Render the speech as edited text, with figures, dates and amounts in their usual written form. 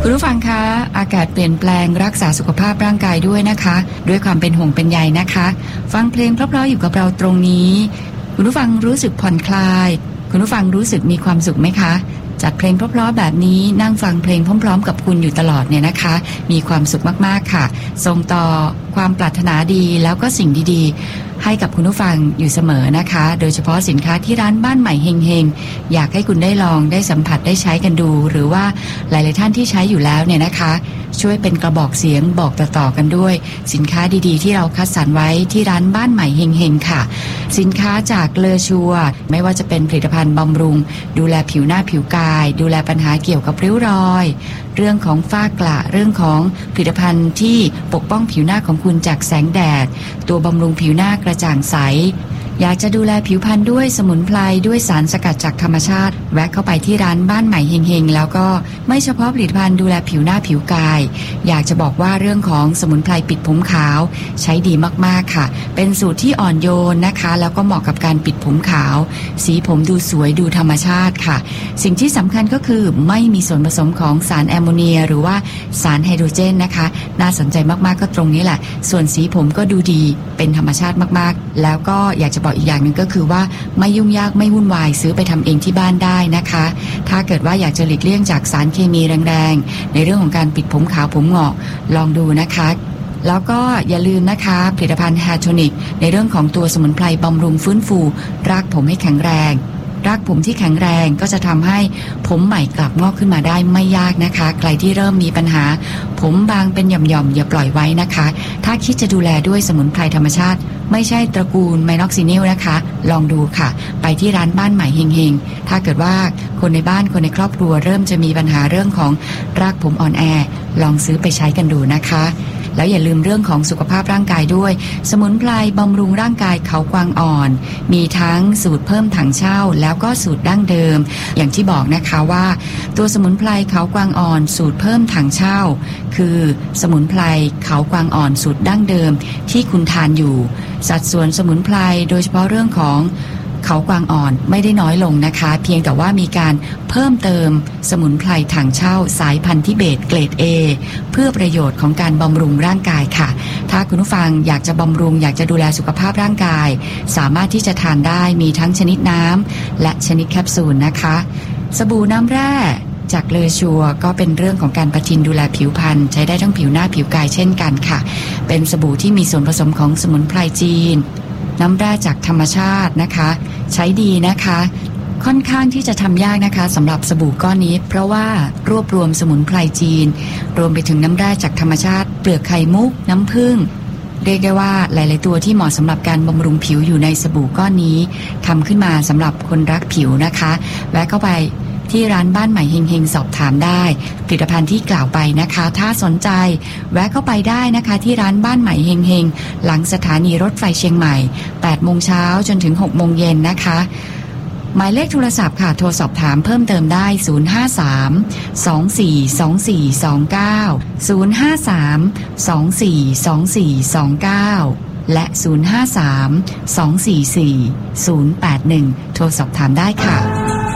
คุณผู้ฟังคะอากาศเปลี่ยนแปลงรักษาสุขภาพร่างกายด้วยนะคะด้วยความเป็นห่วงเป็นใยนะคะฟังเพลงเพราะๆอยู่กับเราตรงนี้คุณผู้ฟังรู้สึกผ่อนคลายคุณผู้ฟังรู้สึกมีความสุขไหมคะจัดเพลงเพราะๆแบบนี้นั่งฟังเพลงพร้อมๆกับคุณอยู่ตลอดเนี่ยนะคะมีความสุขมากๆค่ะส่งต่อความปรารถนาดีแล้วก็สิ่งดีๆให้กับคุณผู้ฟังอยู่เสมอนะคะโดยเฉพาะสินค้าที่ร้านบ้านใหม่เฮงๆอยากให้คุณได้ลองได้สัมผัสได้ใช้กันดูหรือว่าหลายๆท่านที่ใช้อยู่แล้วเนี่ยนะคะช่วยเป็นกระบอกเสียงบอกต่อๆกันด้วยสินค้าดีๆที่เราคัดสรรไว้ที่ร้านบ้านใหม่เฮงๆค่ะสินค้าจากเลอชัวไม่ว่าจะเป็นผลิตภัณฑ์บำรุงดูแลผิวหน้าผิวกายดูแลปัญหาเกี่ยวกับริ้วรอยเรื่องของฝ้ากระเรื่องของผลิตภัณฑ์ที่ปกป้องผิวหน้าของคุณจากแสงแดดตัวบำรุงผิวหน้ากระจ่างใสอยากจะดูแลผิวพรรณด้วยสมุนไพรด้วยสารสกัดจากธรรมชาติแวะเข้าไปที่ร้านบ้านใหม่เฮงๆแล้วก็ไม่เฉพาะผลิตภัณฑ์ดูแลผิวหน้าผิวกายอยากจะบอกว่าเรื่องของสมุนไพรปิดผมขาวใช้ดีมากๆค่ะเป็นสูตรที่อ่อนโยนนะคะแล้วก็เหมาะกับการปิดผมขาวสีผมดูสวยดูธรรมชาติค่ะสิ่งที่สำคัญก็คือไม่มีส่วนผสมของสารแอมโมเนียหรือว่าสารไฮโดรเจนนะคะน่าสนใจมากๆก็ตรงนี้แหละส่วนสีผมก็ดูดีเป็นธรรมชาติมากๆแล้วก็อยากจะบอกอีกอย่างหนึ่งก็คือว่าไม่ยุ่งยากไม่วุ่นวายซื้อไปทำเองที่บ้านได้นะคะถ้าเกิดว่าอยากจะหลีกเลี่ยงจากสารเคมีแรงๆในเรื่องของการปิดผมขาวผมงอกลองดูนะคะแล้วก็อย่าลืมนะคะผลิตภัณฑ์แฮร์โทนิกในเรื่องของตัวสมุนไพรบำรุงฟื้นฟูรากผมให้แข็งแรงรากผมที่แข็งแรงก็จะทำให้ผมใหม่กลับงอกขึ้นมาได้ไม่ยากนะคะใครที่เริ่มมีปัญหาผมบางเป็นหย่อมๆอย่าปล่อยไว้นะคะถ้าคิดจะดูแลด้วยสมุนไพรธรรมชาติไม่ใช่ตระกูลไมน็อกซินิลนะคะลองดูค่ะไปที่ร้านบ้านใหม่เฮงๆถ้าเกิดว่าคนในบ้านคนในครอบครัวเริ่มจะมีปัญหาเรื่องของรากผมอ่อนแอลองซื้อไปใช้กันดูนะคะแล้วอย่าลืมเรื่องของสุขภาพร่างกายด้วยสมุนไพรบำรุงร่างกายเขากวางอ่อนมีทั้งสูตรเพิ่มถังเช่าแล้วก็สูตรดั้งเดิมอย่างที่บอกนะคะว่าตัวสมุนไพรเขากวางอ่อนสูตรเพิ่มถังเช่าคือสมุนไพรเขากวางอ่อนสูตรดั้งเดิมที่คุณทานอยู่สัดส่วนสมุนไพรโดยเฉพาะเรื่องของเขากวางอ่อนไม่ได้น้อยลงนะคะเพียงแต่ว่ามีการเพิ่มเติมสมุนไพรถังเช่าสายพันธุ์ทิเบตเกรด A เพื่อประโยชน์ของการบำรุงร่างกายค่ะถ้าคุณผู้ฟังอยากจะบำรุงอยากจะดูแลสุขภาพร่างกายสามารถที่จะทานได้มีทั้งชนิดน้ำและชนิดแคปซูลนะคะสบู่น้ำแร่จากเลอชัวก็เป็นเรื่องของการประทินดูแลผิวพรรณใช้ได้ทั้งผิวหน้าผิวกายเช่นกันค่ะเป็นสบู่ที่มีส่วนผสมของสมุนไพรจีนน้ำแร่จากธรรมชาตินะคะใช้ดีนะคะค่อนข้างที่จะทำยากนะคะสำหรับสบู่ก้อนนี้เพราะว่ารวบรวมสมุนไพรจีนรวมไปถึงน้ำแร่จากธรรมชาติเปลือกไข่มุกน้ำผึ้งเรียกได้ว่าหลายๆตัวที่เหมาะสำหรับการบำรุงผิวอยู่ในสบู่ก้อนนี้ทำขึ้นมาสำหรับคนรักผิวนะคะแวะเข้าไปที่ร้านบ้านใหม่เฮงๆสอบถามได้ผลิตภัณฑ์ที่กล่าวไปนะคะถ้าสนใจแวะเข้าไปได้นะคะที่ร้านบ้านใหม่เฮงๆหลังสถานีรถไฟเชียงใหม่ 8 โมงเช้าจนถึง 6 โมงเย็นนะคะหมายเลขโทรศัพท์ค่ะโทรสอบถามเพิ่มเติมได้053-242429 และ053-244-081โทรสอบถามได้ค่ะ